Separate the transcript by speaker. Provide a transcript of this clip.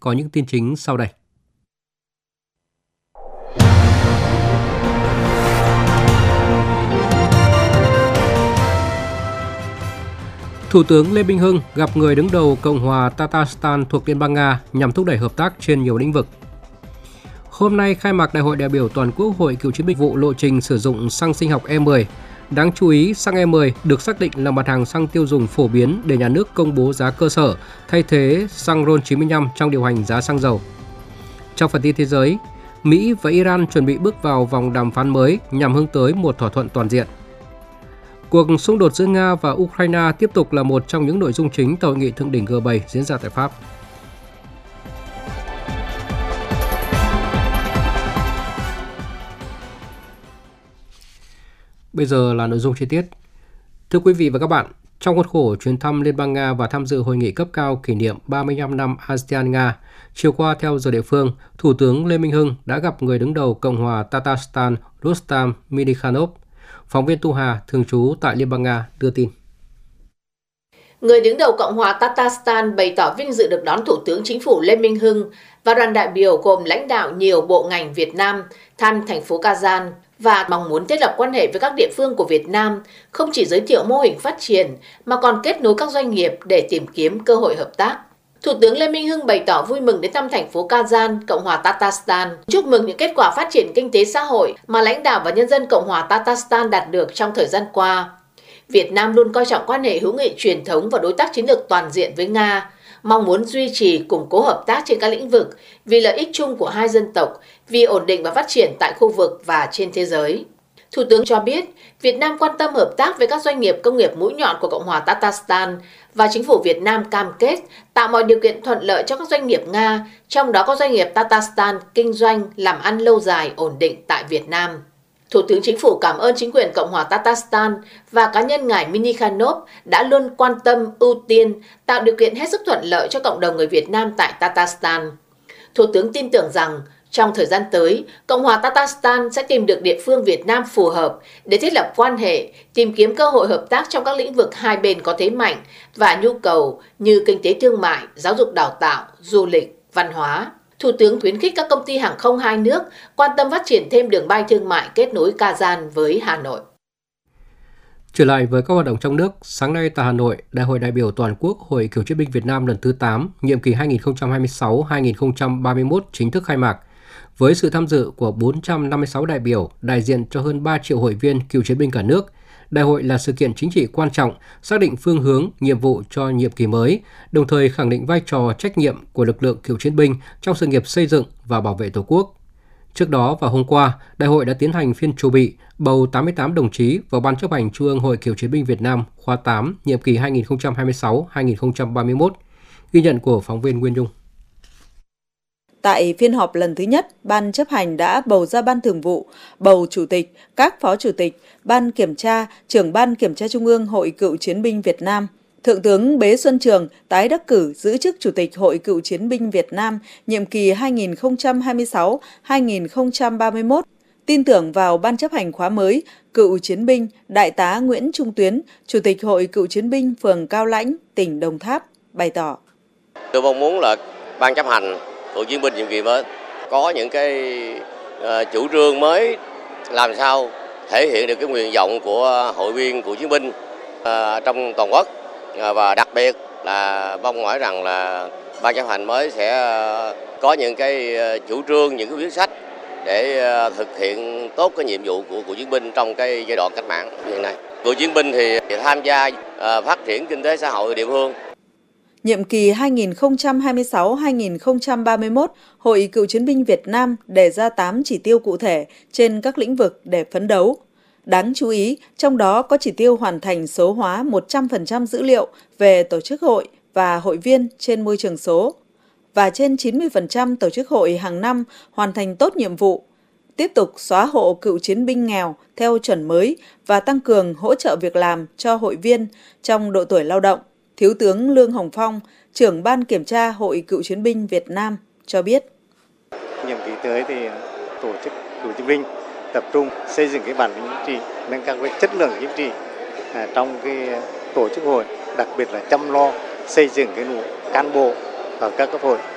Speaker 1: có những tin chính sau đây. Thủ tướng Lê Minh Hưng gặp người đứng đầu Cộng hòa Tatarstan thuộc Liên bang Nga nhằm thúc đẩy hợp tác trên nhiều lĩnh vực. Hôm nay khai mạc Đại hội đại biểu toàn quốc Hội Cựu chiến binh vụ lộ trình sử dụng xăng sinh học E10. Đáng chú ý, xăng E10 được xác định là mặt hàng xăng tiêu dùng phổ biến để nhà nước công bố giá cơ sở, thay thế xăng RON95 trong điều hành giá xăng dầu. Trong phần tin thế giới, Mỹ và Iran chuẩn bị bước vào vòng đàm phán mới nhằm hướng tới một thỏa thuận toàn diện. Cuộc xung đột giữa Nga và Ukraine tiếp tục là một trong những nội dung chính tại hội nghị thượng đỉnh G7 diễn ra tại Pháp. Bây giờ là nội dung chi tiết. Thưa quý vị và các bạn, trong khuôn khổ chuyến thăm Liên bang Nga và tham dự hội nghị cấp cao kỷ niệm 35 năm ASEAN-Nga, chiều qua theo giờ địa phương, Thủ tướng Lê Minh Hưng đã gặp người đứng đầu Cộng hòa Tatarstan Rustam Minikhanov. Phóng viên Thu Hà, thường trú tại Liên bang Nga, đưa tin.
Speaker 2: Người đứng đầu Cộng hòa Tatarstan bày tỏ vinh dự được đón Thủ tướng Chính phủ Lê Minh Hưng và đoàn đại biểu gồm lãnh đạo nhiều bộ ngành Việt Nam thăm thành phố Kazan và mong muốn thiết lập quan hệ với các địa phương của Việt Nam, không chỉ giới thiệu mô hình phát triển mà còn kết nối các doanh nghiệp để tìm kiếm cơ hội hợp tác. Thủ tướng Lê Minh Hưng bày tỏ vui mừng đến thăm thành phố Kazan, Cộng hòa Tatarstan, chúc mừng những kết quả phát triển kinh tế xã hội mà lãnh đạo và nhân dân Cộng hòa Tatarstan đạt được trong thời gian qua. Việt Nam luôn coi trọng quan hệ hữu nghị truyền thống và đối tác chiến lược toàn diện với Nga, mong muốn duy trì củng cố hợp tác trên các lĩnh vực vì lợi ích chung của hai dân tộc, vì ổn định và phát triển tại khu vực và trên thế giới. Thủ tướng cho biết, Việt Nam quan tâm hợp tác với các doanh nghiệp công nghiệp mũi nhọn của Cộng hòa Tatarstan và chính phủ Việt Nam cam kết tạo mọi điều kiện thuận lợi cho các doanh nghiệp Nga, trong đó có doanh nghiệp Tatarstan kinh doanh, làm ăn lâu dài, ổn định tại Việt Nam. Thủ tướng Chính phủ cảm ơn chính quyền Cộng hòa Tatarstan và cá nhân ngài Minikhanov đã luôn quan tâm, ưu tiên, tạo điều kiện hết sức thuận lợi cho cộng đồng người Việt Nam tại Tatarstan. Thủ tướng tin tưởng rằng, trong thời gian tới, Cộng hòa Tatarstan sẽ tìm được địa phương Việt Nam phù hợp để thiết lập quan hệ, tìm kiếm cơ hội hợp tác trong các lĩnh vực hai bên có thế mạnh và nhu cầu như kinh tế thương mại, giáo dục đào tạo, du lịch, văn hóa. Thủ tướng khuyến khích các công ty hàng không hai nước quan tâm phát triển thêm đường bay thương mại kết nối Kazan với Hà Nội.
Speaker 1: Trở lại với các hoạt động trong nước, sáng nay tại Hà Nội, Đại hội đại biểu toàn quốc Hội Cựu chiến binh Việt Nam lần thứ 8, nhiệm kỳ 2026-2031 chính thức khai mạc. Với sự tham dự của 456 đại biểu đại diện cho hơn 3 triệu hội viên cựu chiến binh cả nước, đại hội là sự kiện chính trị quan trọng, xác định phương hướng, nhiệm vụ cho nhiệm kỳ mới, đồng thời khẳng định vai trò trách nhiệm của lực lượng cựu chiến binh trong sự nghiệp xây dựng và bảo vệ Tổ quốc. Trước đó vào hôm qua, đại hội đã tiến hành phiên chủ bị bầu 88 đồng chí vào Ban chấp hành Trung ương Hội Cựu chiến binh Việt Nam khóa 8, nhiệm kỳ 2026-2031. Ghi nhận của phóng viên Nguyên Dung.
Speaker 3: Tại phiên họp lần thứ nhất, Ban chấp hành đã bầu ra Ban thường vụ, bầu Chủ tịch, các Phó Chủ tịch, Ban kiểm tra, Trưởng Ban Kiểm tra Trung ương Hội Cựu chiến binh Việt Nam. Thượng tướng Bế Xuân Trường tái đắc cử giữ chức Chủ tịch Hội Cựu chiến binh Việt Nam nhiệm kỳ 2026-2031. Tin tưởng vào Ban chấp hành khóa mới, cựu chiến binh Đại tá Nguyễn Trung Tuyến, Chủ tịch Hội Cựu chiến binh phường Cao Lãnh, tỉnh Đồng Tháp, bày tỏ.
Speaker 4: Tôi mong muốn là Ban chấp hành cựu chiến binh nhiệm kỳ mới có những cái chủ trương mới làm sao thể hiện được cái nguyện vọng của hội viên cựu chiến binh trong toàn quốc, và đặc biệt là mong mỏi rằng là Ban chấp hành mới sẽ có những cái chủ trương, những cái quyết sách để thực hiện tốt cái nhiệm vụ của cựu chiến binh trong cái giai đoạn cách mạng hiện nay. Cựu chiến binh thì tham gia phát triển kinh tế xã hội ở địa phương.
Speaker 3: Nhiệm kỳ 2026-2031, Hội Cựu chiến binh Việt Nam đề ra 8 chỉ tiêu cụ thể trên các lĩnh vực để phấn đấu. Đáng chú ý, trong đó có chỉ tiêu hoàn thành số hóa 100% dữ liệu về tổ chức hội và hội viên trên môi trường số, và trên 90% tổ chức hội hàng năm hoàn thành tốt nhiệm vụ, tiếp tục xóa hộ cựu chiến binh nghèo theo chuẩn mới và tăng cường hỗ trợ việc làm cho hội viên trong độ tuổi lao động. Thiếu tướng Lương Hồng Phong, trưởng Ban Kiểm tra Hội Cựu chiến binh Việt Nam cho biết.
Speaker 5: Nhiệm kỳ tới thì tổ chức cựu chiến binh tập trung xây dựng cái bản lĩnh chính trị, nâng cao cái chất lượng chính trị trong cái tổ chức hội, đặc biệt là chăm lo xây dựng cái cán bộ ở các cấp hội.